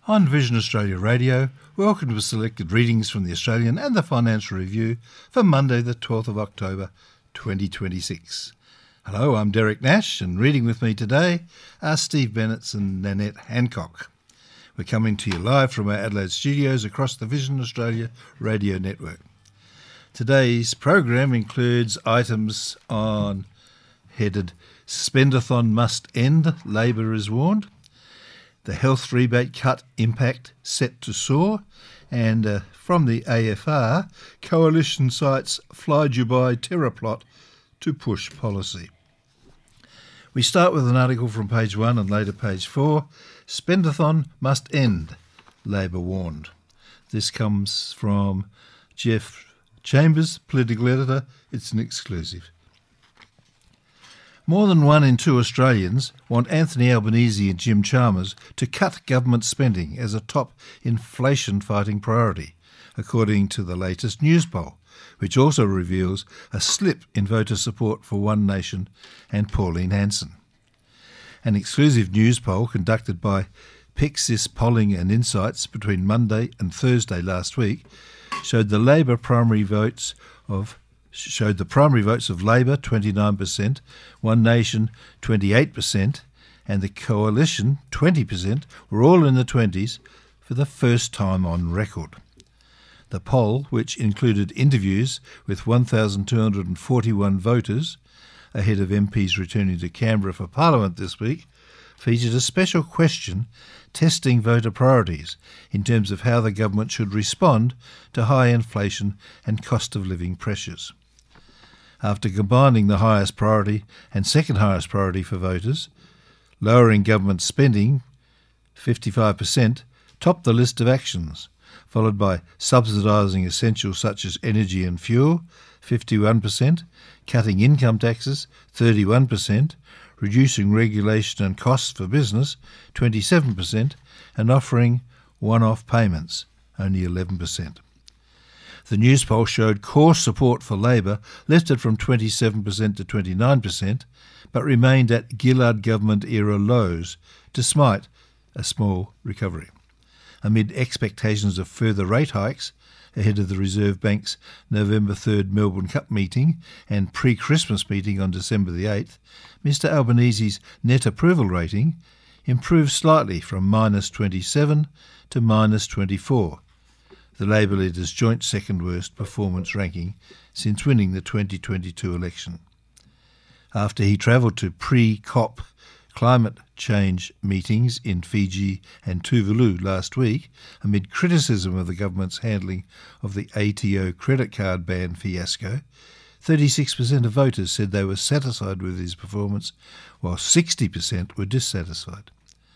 On Vision Australia Radio, welcome to selected readings from the Australian and the Financial Review for Monday the 12th of October 2026. Hello, I'm Derek Nash, and reading with me today are Steve Bennett and Nanette Hancock. We're coming to you live from our Adelaide studios across the Vision Australia radio network. Today's program includes items on headed Spendathon must end, Labor is warned, the health rebate cut impact set to soar, and from the AFR, Coalition cites Fly Dubai terror plot to push policy. We start with an article from page 1 and later page 4, Spendathon must end, Labor warned. This comes from Jeff Chambers, political editor. It's an exclusive. More than 1 in 2 Australians want Anthony Albanese and Jim Chalmers to cut government spending as a top inflation-fighting priority, according to the latest news poll, which also reveals a slip in voter support for One Nation and Pauline Hanson. An exclusive news poll conducted by Pexis Polling and Insights between Monday and Thursday last week showed the primary votes of Labor 29%, One Nation 28%, and the Coalition 20% were all in the 20s for the first time on record. The poll, which included interviews with 1,241 voters ahead of MPs returning to Canberra for Parliament this week, featured a special question testing voter priorities in terms of how the government should respond to high inflation and cost of living pressures. After combining the highest priority and second highest priority for voters, lowering government spending, 55%, topped the list of actions, followed by subsidising essentials such as energy and fuel, 51%, cutting income taxes, 31%, reducing regulation and costs for business, 27%, and offering one-off payments, only 11%. The news poll showed core support for Labor lifted from 27% to 29%, but remained at Gillard government-era lows, despite a small recovery. Amid expectations of further rate hikes ahead of the Reserve Bank's November 3rd Melbourne Cup meeting and pre-Christmas meeting on December the 8th, Mr Albanese's net approval rating improved slightly from -27 to -24, the Labor leader's joint second-worst performance ranking since winning the 2022 election. After he travelled to pre-COP climate change meetings in Fiji and Tuvalu last week, amid criticism of the government's handling of the ATO credit card ban fiasco, 36% of voters said they were satisfied with his performance, while 60% were dissatisfied.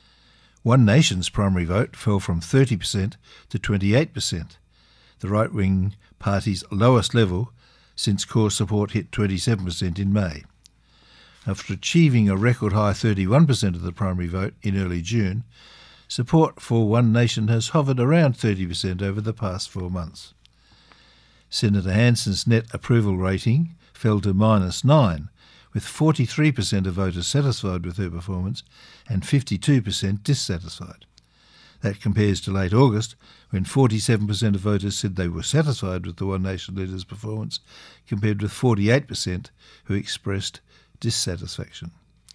One Nation's primary vote fell from 30% to 28%, the right-wing party's lowest level since core support hit 27% in May. After achieving a record-high 31% of the primary vote in early June, support for One Nation has hovered around 30% over the past 4 months. Senator Hanson's net approval rating fell to -9, with 43% of voters satisfied with her performance and 52% dissatisfied. That compares to late August, when 47% of voters said they were satisfied with the One Nation leader's performance, compared with 48% who expressed dissatisfaction.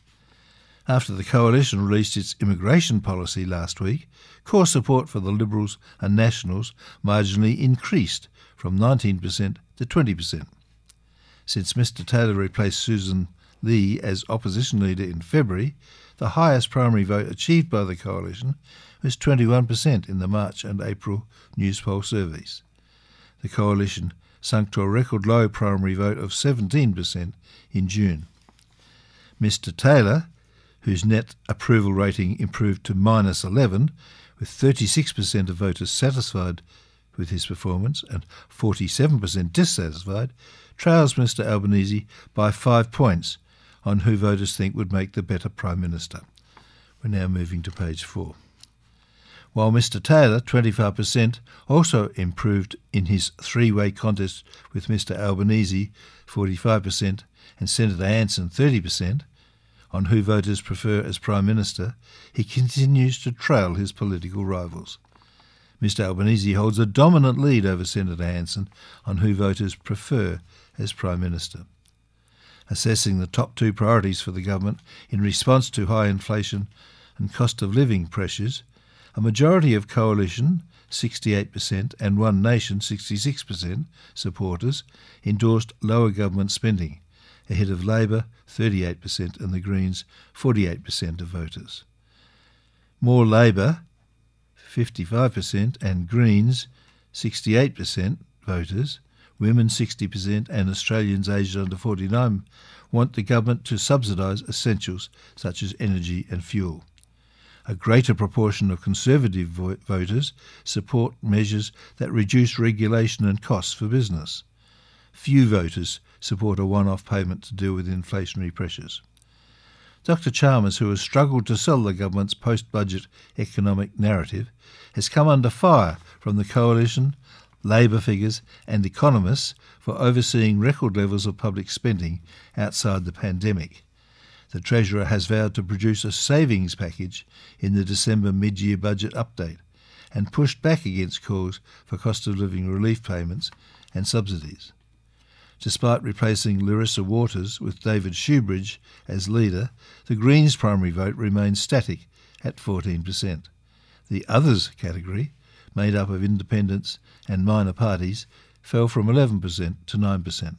After the Coalition released its immigration policy last week, core support for the Liberals and Nationals marginally increased from 19% to 20%. Since Mr Taylor replaced Susan Lee as opposition leader in February, the highest primary vote achieved by the Coalition was 21% in the March and April news poll surveys. The Coalition sunk to a record low primary vote of 17% in June. Mr Taylor, whose net approval rating improved to -11, with 36% of voters satisfied with his performance and 47% dissatisfied, trails Mr Albanese by 5 points on who voters think would make the better Prime Minister. We're now moving to page 4. While Mr Taylor, 25%, also improved in his three-way contest with Mr Albanese, 45%, and Senator Hanson, 30%, on who voters prefer as Prime Minister, he continues to trail his political rivals. Mr Albanese holds a dominant lead over Senator Hanson on who voters prefer as Prime Minister. Assessing the top two priorities for the government in response to high inflation and cost of living pressures, a majority of Coalition, 68%, and One Nation, 66%, supporters endorsed lower government spending, ahead of Labor, 38%, and the Greens, 48% of voters. More Labor, 55%, and Greens, 68% voters, women 60%, and Australians aged under 49 want the government to subsidise essentials such as energy and fuel. A greater proportion of Conservative voters support measures that reduce regulation and costs for business. Few voters support a one-off payment to deal with inflationary pressures. Dr Chalmers, who has struggled to sell the government's post-budget economic narrative, has come under fire from the Coalition, Labor figures and economists for overseeing record levels of public spending outside the pandemic. The Treasurer has vowed to produce a savings package in the December mid-year budget update and pushed back against calls for cost of living relief payments and subsidies. Despite replacing Larissa Waters with David Shoebridge as leader, the Greens' primary vote remains static at 14%. The Others category, made up of independents and minor parties, fell from 11% to 9%.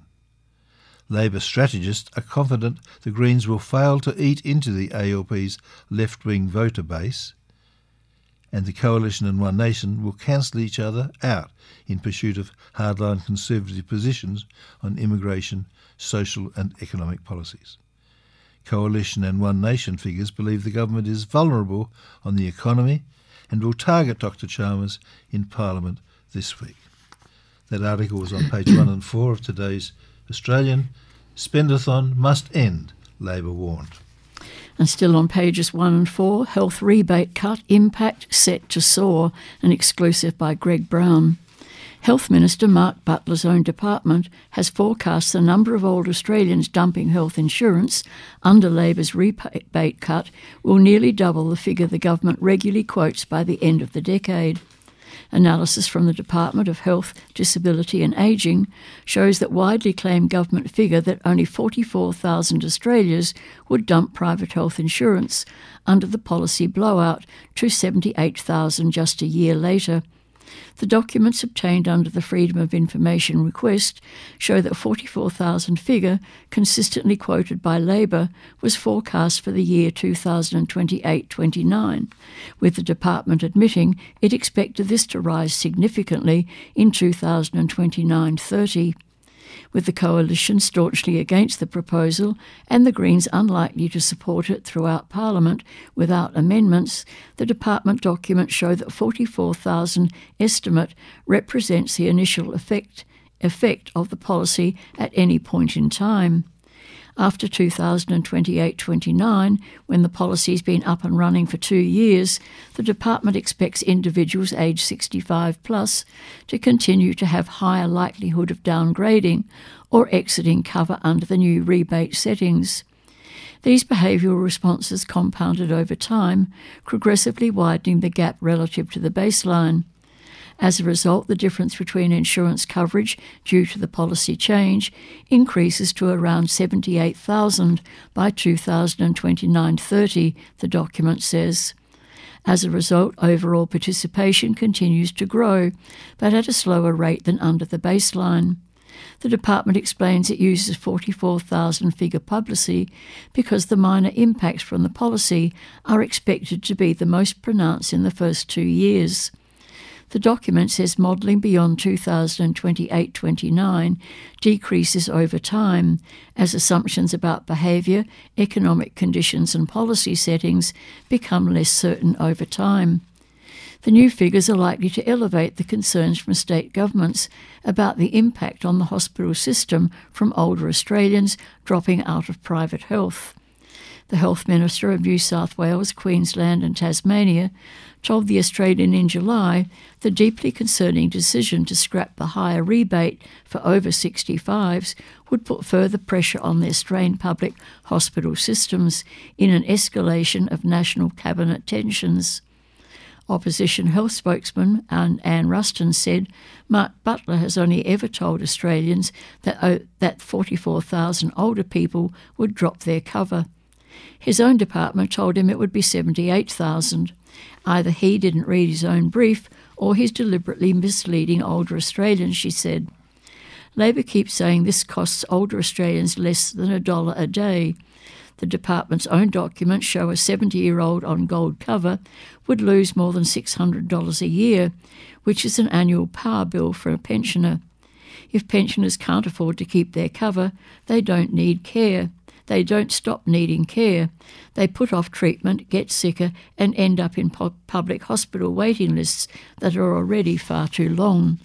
Labor strategists are confident the Greens will fail to eat into the ALP's left-wing voter base, and the Coalition and One Nation will cancel each other out in pursuit of hardline Conservative positions on immigration, social and economic policies. Coalition and One Nation figures believe the government is vulnerable on the economy and will target Dr Chalmers in Parliament this week. That article was on page 1 and 4 of today's Australian. Spendathon must end, Labor warned. And still on pages 1 and 4, health rebate cut impact set to soar, an exclusive by Greg Brown. Health Minister Mark Butler's own department has forecast the number of old Australians dumping health insurance under Labor's rebate cut will nearly double the figure the government regularly quotes by the end of the decade. Analysis from the Department of Health, Disability and Ageing shows that widely claimed government figure that only 44,000 Australians would dump private health insurance under the policy blowout to 78,000 just a year later. The documents obtained under the Freedom of Information request show that 44,000 figure, consistently quoted by Labor, was forecast for the year 2028-29, with the department admitting it expected this to rise significantly in 2029-30. With the Coalition staunchly against the proposal and the Greens unlikely to support it throughout Parliament without amendments, the department documents show that 44,000 estimate represents the initial effect of the policy at any point in time. After 2028-29, when the policy's been up and running for 2 years, the department expects individuals aged 65 plus to continue to have higher likelihood of downgrading or exiting cover under the new rebate settings. These behavioural responses compounded over time, progressively widening the gap relative to the baseline. As a result, the difference between insurance coverage due to the policy change increases to around 78,000 by 2029-30, the document says. As a result, overall participation continues to grow, but at a slower rate than under the baseline. The department explains it uses 44,000 figure publicity because the minor impacts from the policy are expected to be the most pronounced in the first 2 years. The document says modelling beyond 2028-29 decreases over time as assumptions about behaviour, economic conditions and policy settings become less certain over time. The new figures are likely to elevate the concerns from state governments about the impact on the hospital system from older Australians dropping out of private health. The Health Minister of New South Wales, Queensland and Tasmania told The Australian in July the deeply concerning decision to scrap the higher rebate for over 65s would put further pressure on their strained public hospital systems in an escalation of national cabinet tensions. Opposition health spokesman Anne Ruston said Mark Butler has only ever told Australians that 44,000 older people would drop their cover. His own department told him it would be 78,000. Either he didn't read his own brief or he's deliberately misleading older Australians, she said. Labor keeps saying this costs older Australians less than $1 a day. The department's own documents show a 70-year-old on gold cover would lose more than $600 a year, which is an annual power bill for a pensioner. If pensioners can't afford to keep their cover, they don't need care. They don't stop needing care. They put off treatment, get sicker, and end up in public hospital waiting lists that are already far too long.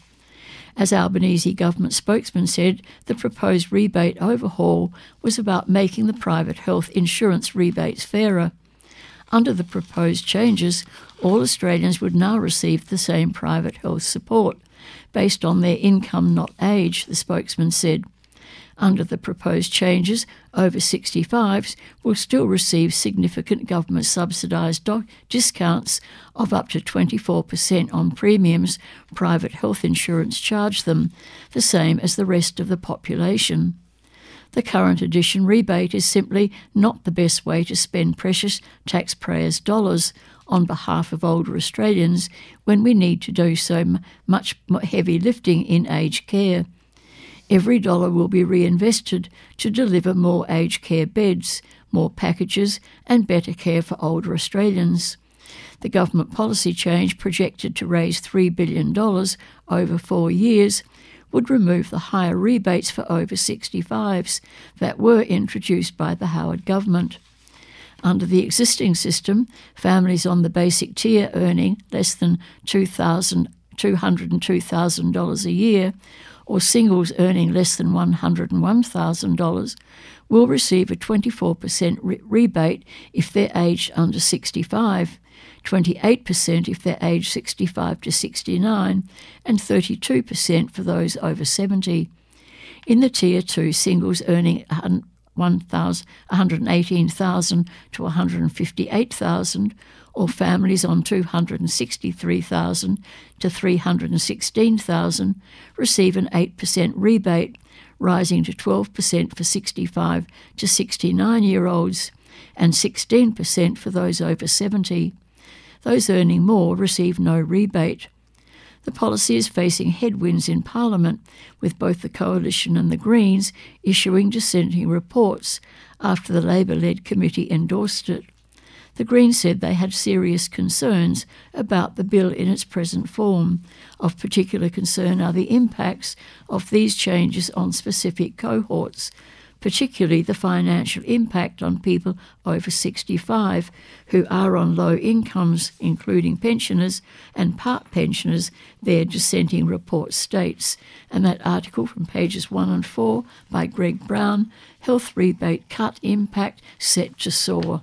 As Albanese government spokesman said, the proposed rebate overhaul was about making the private health insurance rebates fairer. Under the proposed changes, all Australians would now receive the same private health support, based on their income, not age, the spokesman said. Under the proposed changes, over 65s will still receive significant government subsidised discounts of up to 24% on premiums private health insurance charge them, the same as the rest of the population. The current edition rebate is simply not the best way to spend precious taxpayers' dollars on behalf of older Australians when we need to do so much heavy lifting in aged care. Every dollar will be reinvested to deliver more aged care beds, more packages and better care for older Australians. The government policy change, projected to raise $3 billion over 4 years, would remove the higher rebates for over 65s that were introduced by the Howard government. Under the existing system, families on the basic tier earning less than $202,000 a year, or singles earning less than $101,000, will receive a 24% rebate if they're aged under 65, 28% if they're aged 65 to 69, and 32% for those over 70. In the Tier 2, singles earning $118,000 to $158,000, or families on $263,000 to $316,000 receive an 8% rebate, rising to 12% for 65 to 69-year-olds and 16% for those over 70. Those earning more receive no rebate. The policy is facing headwinds in Parliament, with both the Coalition and the Greens issuing dissenting reports after the Labor-led committee endorsed it. The Greens said they had serious concerns about the bill in its present form. Of particular concern are the impacts of these changes on specific cohorts, particularly the financial impact on people over 65 who are on low incomes, including pensioners and part pensioners, their dissenting report states. And that article from pages 1 and 4 by Greg Brown, Health Rebate Cut Impact Set to Soar.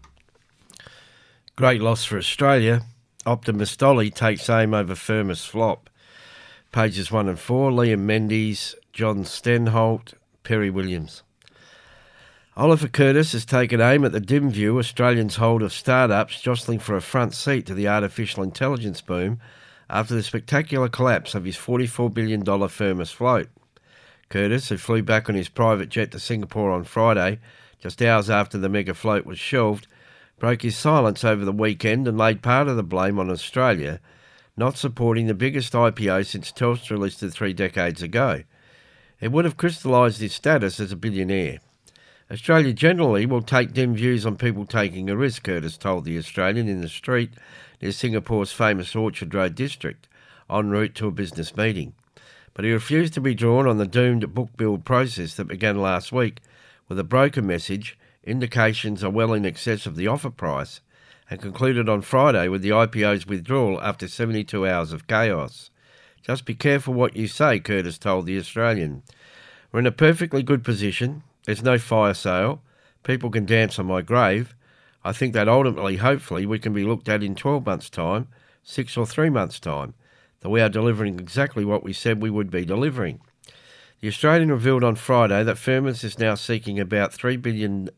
Great loss for Australia. Optimus Dolly takes aim over Firmus flop. Pages 1 and 4, Liam Mendes, John Stenholt, Perry Williams. Oliver Curtis has taken aim at the dim view Australians hold of startups jostling for a front seat to the artificial intelligence boom after the spectacular collapse of his $44 billion Firmus float. Curtis, who flew back on his private jet to Singapore on Friday, just hours after the mega float was shelved, broke his silence over the weekend and laid part of the blame on Australia, not supporting the biggest IPO since Telstra listed 3 decades ago. It would have crystallised his status as a billionaire. Australia generally will take dim views on people taking a risk, Curtis told The Australian in the street near Singapore's famous Orchard Road district, en route to a business meeting. But he refused to be drawn on the doomed book build process that began last week with a broker message. Indications are well in excess of the offer price, and concluded on Friday with the IPO's withdrawal after 72 hours of chaos. Just be careful what you say, Curtis told The Australian. We're in a perfectly good position. There's no fire sale. People can dance on my grave. I think that ultimately, hopefully, we can be looked at in 12 months' time, 6 or 3 months' time, that we are delivering exactly what we said we would be delivering. The Australian revealed on Friday that Firmus is now seeking about $3 billion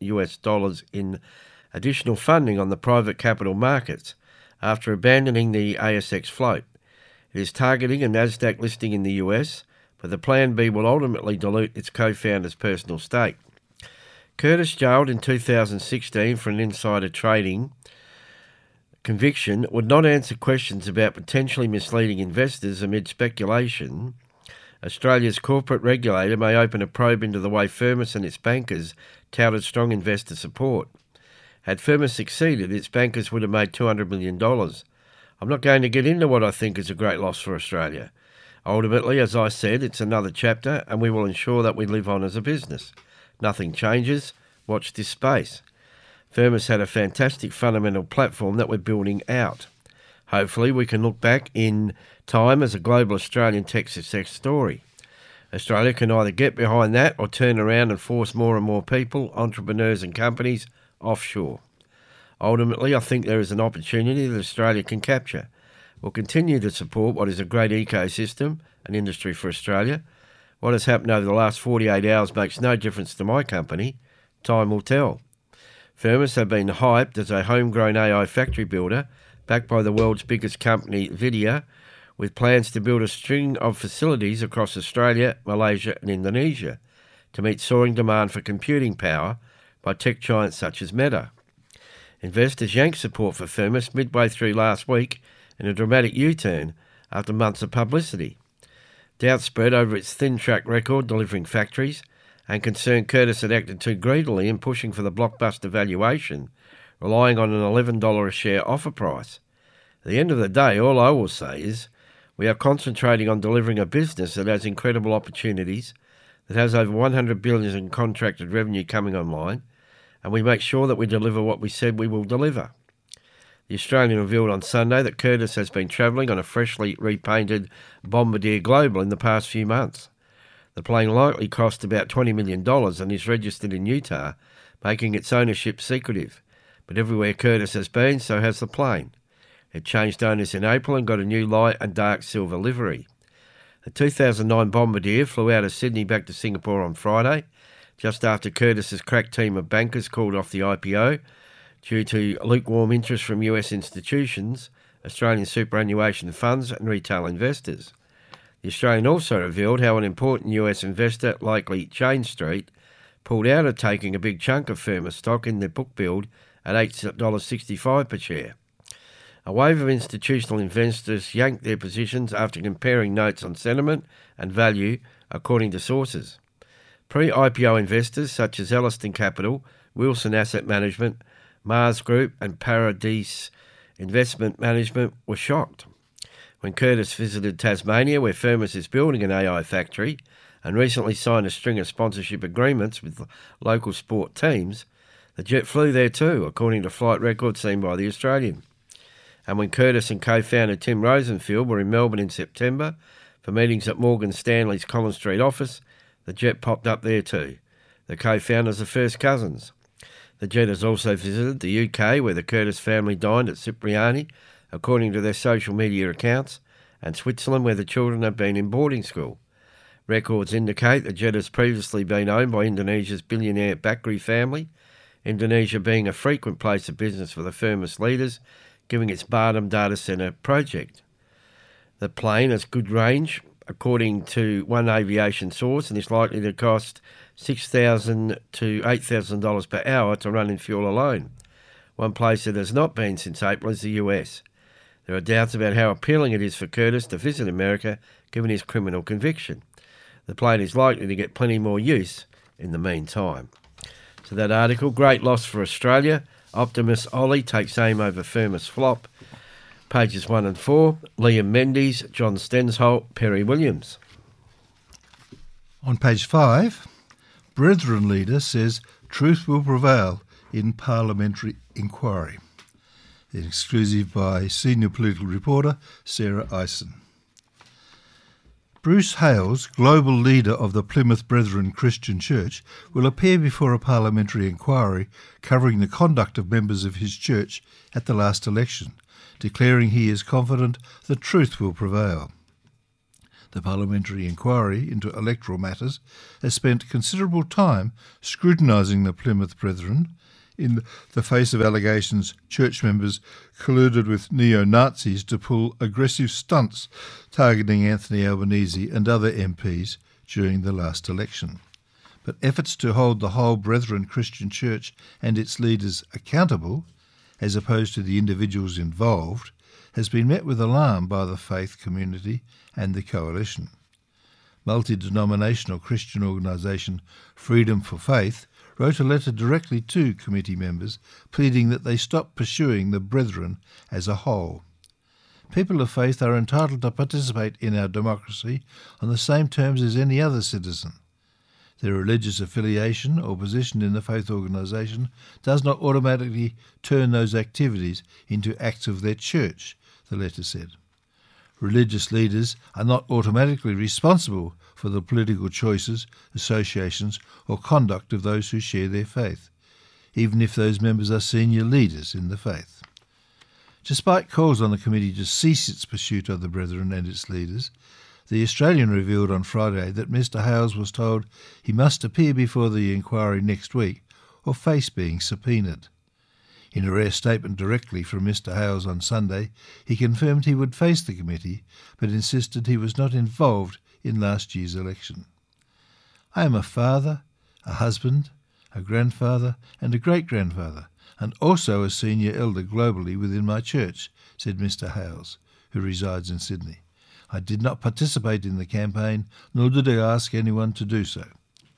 in additional funding on the private capital markets after abandoning the ASX float. It is targeting a NASDAQ listing in the US, but the plan B will ultimately dilute its co-founder's personal stake. Curtis, jailed in 2016 for an insider trading conviction, would not answer questions about potentially misleading investors amid speculation. Australia's corporate regulator may open a probe into the way Firmus and its bankers touted strong investor support. Had Firmus succeeded, its bankers would have made $200 million. I'm not going to get into what I think is a great loss for Australia. Ultimately, as I said, it's another chapter, and we will ensure that we live on as a business. Nothing changes. Watch this space. Firmus had a fantastic fundamental platform that we're building out. Hopefully, we can look back in time as a global Australian tech success story. Australia can either get behind that or turn around and force more and more people, entrepreneurs and companies offshore. Ultimately, I think there is an opportunity that Australia can capture. We'll continue to support what is a great ecosystem and industry for Australia. What has happened over the last 48 hours makes no difference to my company. Time will tell. Firmus have been hyped as a homegrown AI factory builder, backed by the world's biggest company, NVIDIA, with plans to build a string of facilities across Australia, Malaysia and Indonesia to meet soaring demand for computing power by tech giants such as Meta. Investors yanked support for Firmus midway through last week in a dramatic U-turn after months of publicity. Doubt spread over its thin track record delivering factories, and concern Curtis had acted too greedily in pushing for the blockbuster valuation, relying on an $11 a share offer price. At the end of the day, all I will say is we are concentrating on delivering a business that has incredible opportunities, that has over $100 billion in contracted revenue coming online, and we make sure that we deliver what we said we will deliver. The Australian revealed on Sunday that Curtis has been travelling on a freshly repainted Bombardier Global in the past few months. The plane likely cost about $20 million and is registered in Utah, making its ownership secretive. But everywhere Curtis has been, so has the plane. It changed owners in April and got a new light and dark silver livery. The 2009 Bombardier flew out of Sydney back to Singapore on Friday, just after Curtis's crack team of bankers called off the IPO due to lukewarm interest from US institutions, Australian superannuation funds and retail investors. The Australian also revealed how an important US investor, likely Jane Street, pulled out of taking a big chunk of Firmus stock in their book build at $8.65 per share. A wave of institutional investors yanked their positions after comparing notes on sentiment and value, according to sources. Pre-IPO investors such as Elliston Capital, Wilson Asset Management, Mars Group and Paradise Investment Management were shocked. When Curtis visited Tasmania, where Firmus is building an AI factory and recently signed a string of sponsorship agreements with local sport teams, the jet flew there too, according to flight records seen by The Australian. And when Curtis and co-founder Tim Rosenfield were in Melbourne in September for meetings at Morgan Stanley's Collins Street office, the jet popped up there too. The co-founders are first cousins. The jet has also visited the UK, where the Curtis family dined at Cipriani, according to their social media accounts, and Switzerland, where the children have been in boarding school. Records indicate the jet has previously been owned by Indonesia's billionaire Bakri family, Indonesia being a frequent place of business for the Firmus leaders, giving its Batam data centre project. The plane has good range, according to one aviation source, and is likely to cost $6,000 to $8,000 per hour to run in fuel alone. One place it has not been since April is the US. There are doubts about how appealing it is for Curtis to visit America, given his criminal conviction. The plane is likely to get plenty more use in the meantime. So that article, great loss for Australia. Optimus Ollie takes aim over Firmus flop. Pages 1 and 4, Liam Mendes, John Stensholt, Perry Williams. On page 5, Brethren leader says truth will prevail in parliamentary inquiry. An exclusive by senior political reporter Sarah Eisen. Bruce Hales, global leader of the Plymouth Brethren Christian Church, will appear before a parliamentary inquiry covering the conduct of members of his church at the last election, declaring he is confident the truth will prevail. The parliamentary inquiry into electoral matters has spent considerable time scrutinising the Plymouth Brethren in the face of allegations church members colluded with neo-Nazis to pull aggressive stunts targeting Anthony Albanese and other MPs during the last election. But efforts to hold the whole Brethren Christian Church and its leaders accountable, as opposed to the individuals involved, has been met with alarm by the faith community and the coalition. Multi-denominational Christian organisation Freedom for Faith wrote a letter directly to committee members pleading that they stop pursuing the Brethren as a whole. People of faith are entitled to participate in our democracy on the same terms as any other citizen. Their religious affiliation or position in the faith organisation does not automatically turn those activities into acts of their church, the letter said. Religious leaders are not automatically responsible for the political choices, associations or conduct of those who share their faith, even if those members are senior leaders in the faith. Despite calls on the committee to cease its pursuit of the Brethren and its leaders, the Australian revealed on Friday that Mr Hales was told he must appear before the inquiry next week or face being subpoenaed. In a rare statement directly from Mr Hales on Sunday, he confirmed he would face the committee, but insisted he was not involved in last year's election. I am a father, a husband, a grandfather and a great-grandfather, and also a senior elder globally within my church, said Mr Hales, who resides in Sydney. I did not participate in the campaign, nor did I ask anyone to do so.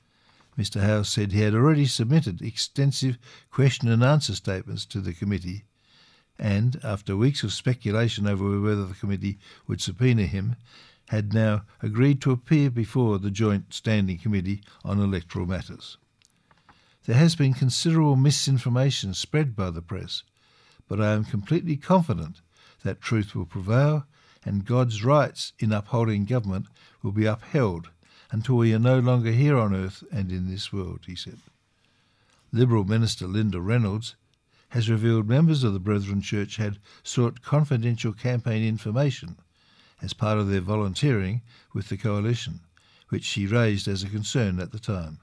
Mr Hales said he had already submitted extensive question and answer statements to the committee and, after weeks of speculation over whether the committee would subpoena him, had now agreed to appear before the Joint Standing Committee on Electoral Matters. There has been considerable misinformation spread by the press, but I am completely confident that truth will prevail and God's rights in upholding government will be upheld until we are no longer here on earth and in this world, he said. Liberal Minister Linda Reynolds has revealed members of the Brethren Church had sought confidential campaign information as part of their volunteering with the coalition, which she raised as a concern at the time.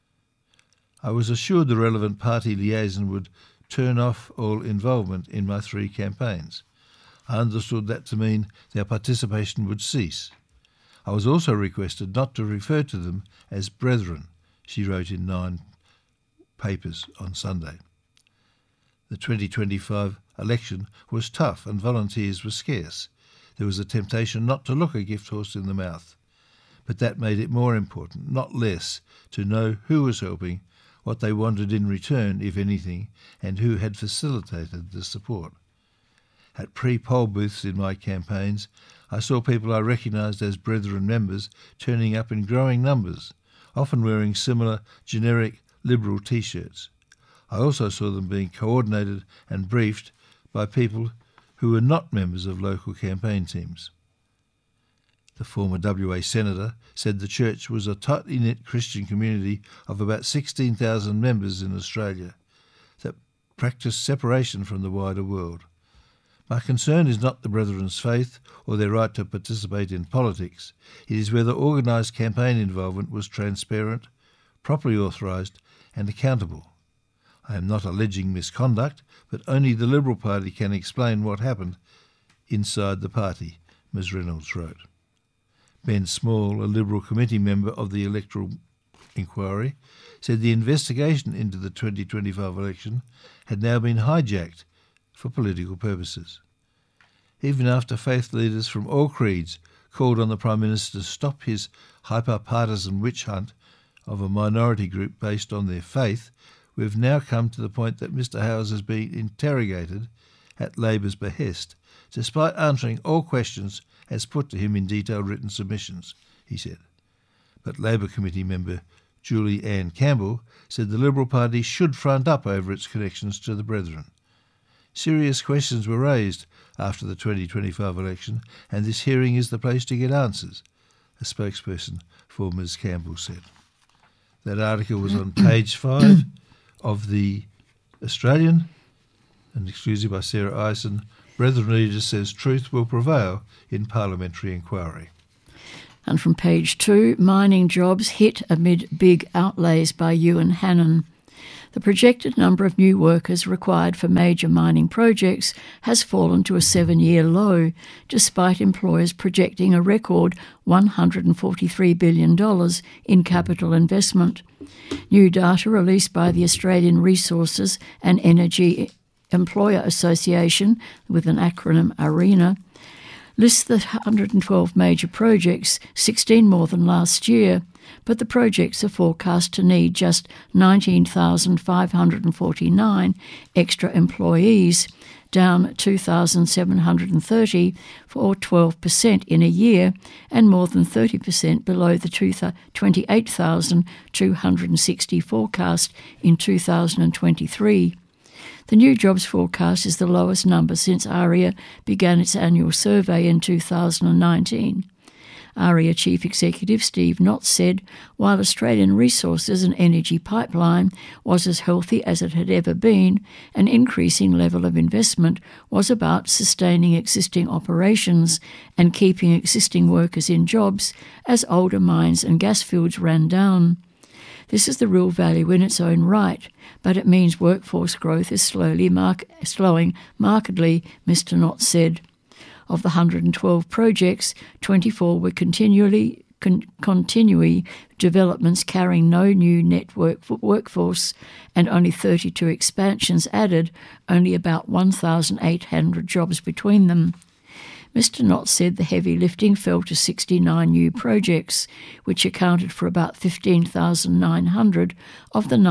I was assured the relevant party liaison would turn off all involvement in my 3 campaigns. I understood that to mean their participation would cease. I was also requested not to refer to them as brethren, she wrote in 9 papers on Sunday. The 2025 election was tough and volunteers were scarce. There was a temptation not to look a gift horse in the mouth, but that made it more important, not less, to know who was helping, what they wanted in return, if anything, and who had facilitated the support. At pre-poll booths in my campaigns, I saw people I recognised as Brethren members turning up in growing numbers, often wearing similar generic Liberal T-shirts. I also saw them being coordinated and briefed by people who were not members of local campaign teams. The former WA Senator said the church was a tightly knit Christian community of about 16,000 members in Australia that practiced separation from the wider world. My concern is not the Brethren's faith or their right to participate in politics. It is whether organised campaign involvement was transparent, properly authorised and accountable. I am not alleging misconduct, but only the Liberal Party can explain what happened inside the party, Ms Reynolds wrote. Ben Small, a Liberal committee member of the electoral inquiry, said the investigation into the 2025 election had now been hijacked for political purposes. Even after faith leaders from all creeds called on the Prime Minister to stop his hyper-partisan witch hunt of a minority group based on their faith, we've now come to the point that Mr Hales has been interrogated at Labor's behest, despite answering all questions as put to him in detailed written submissions, he said. But Labor committee member Julie Ann Campbell said the Liberal Party should front up over its connections to the Brethren. Serious questions were raised after the 2025 election, and this hearing is the place to get answers. a spokesperson for Ms Campbell said. That article was on page 5 of the Australian, and exclusive by Sarah Eisen. Brethren Leaders says truth will prevail in parliamentary inquiry. And from page 2, mining jobs hit amid big outlays by Ewan Hannon. The projected number of new workers required for major mining projects has fallen to a 7-year low, despite employers projecting a record $143 billion in capital investment. New data released by the Australian Resources and Energy Employer Association, with an acronym ARENA, lists the 112 major projects, 16 more than last year, but the projects are forecast to need just 19,549 extra employees, down 2,730 or 12% in a year, and more than 30% below the 28,260 forecast in 2023. The new jobs forecast is the lowest number since AREA began its annual survey in 2019. AREA Chief Executive Steve Knott said, while Australian Resources and Energy Pipeline was as healthy as it had ever been, an increasing level of investment was about sustaining existing operations and keeping existing workers in jobs as older mines and gas fields ran down. This is the real value in its own right, but it means workforce growth is slowing markedly, Mr Knott said. Of the 112 projects, 24 were continuing developments carrying no new network workforce, and only 32 expansions added only about 1,800 jobs between them. Mr Knott said the heavy lifting fell to 69 new projects, which accounted for about 15,900 of the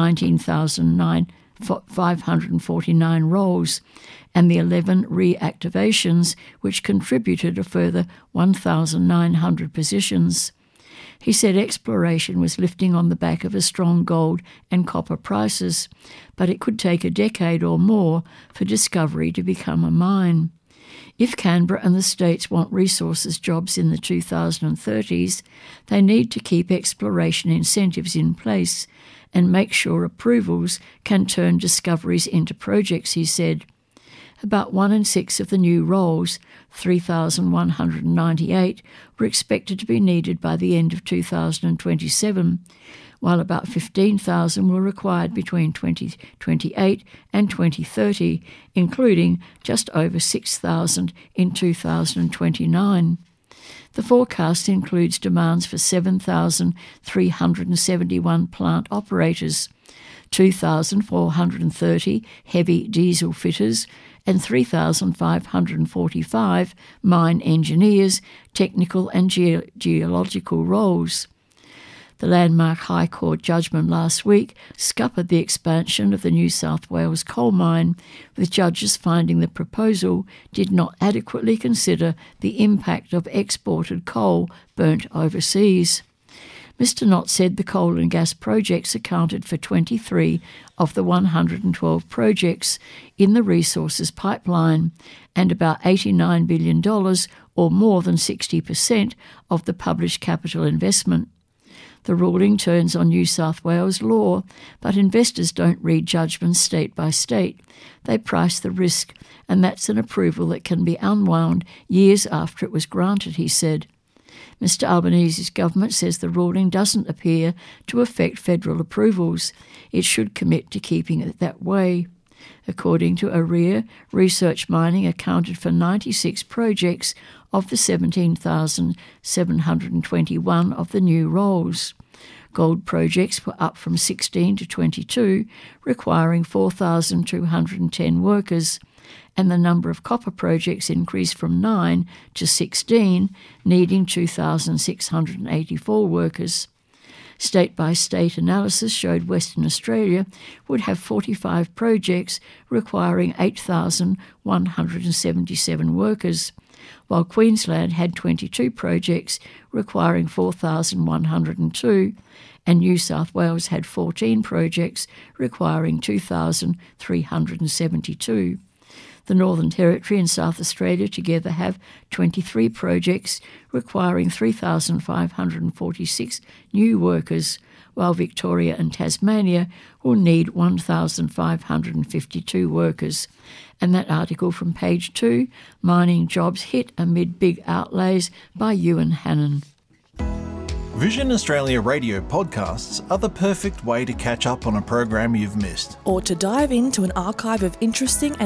19,549 roles, and the 11 reactivations, which contributed a further 1,900 positions. He said exploration was lifting on the back of a strong gold and copper prices, but it could take a decade or more for discovery to become a mine. If Canberra and the states want resources jobs in the 2030s, they need to keep exploration incentives in place and make sure approvals can turn discoveries into projects, he said. About 1 in 6 of the new roles, 3,198, were expected to be needed by the end of 2027, while about 15,000 were required between 2028 and 2030, including just over 6,000 in 2029. The forecast includes demands for 7,371 plant operators, 2,430 heavy diesel fitters, and 3,545 mine engineers, technical and geological roles. The landmark High Court judgment last week scuppered the expansion of the New South Wales coal mine, with judges finding the proposal did not adequately consider the impact of exported coal burnt overseas. Mr Knott said the coal and gas projects accounted for 23 of the 112 projects in the resources pipeline, and about $89 billion, or more than 60% of the published capital investment. The ruling turns on New South Wales law, but investors don't read judgments state by state. They price the risk, and that's an approval that can be unwound years after it was granted, he said. Mr Albanese's government says the ruling doesn't appear to affect federal approvals. It should commit to keeping it that way. According to AREA, Research Mining accounted for 96 projects of the 17,721 of the new roles. Gold projects were up from 16 to 22, requiring 4,210 workers, and the number of copper projects increased from 9 to 16, needing 2,684 workers. State-by-state analysis showed Western Australia would have 45 projects requiring 8,177 workers, while Queensland had 22 projects requiring 4,102, and New South Wales had 14 projects requiring 2,372. The Northern Territory and South Australia together have 23 projects requiring 3,546 new workers, while Victoria and Tasmania will need 1,552 workers. And that article from page 2, Mining Jobs Hit Amid Big Outlays, by Ewan Hannon. Vision Australia radio podcasts are the perfect way to catch up on a program you've missed. Or to dive into an archive of interesting and